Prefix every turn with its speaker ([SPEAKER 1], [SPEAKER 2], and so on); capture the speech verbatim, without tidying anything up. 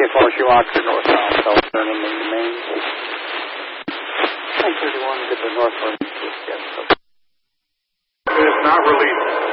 [SPEAKER 1] you, folks. You Oxford northbound, south turning into Maine. nine thirty-one, get the northbound.
[SPEAKER 2] It is not released.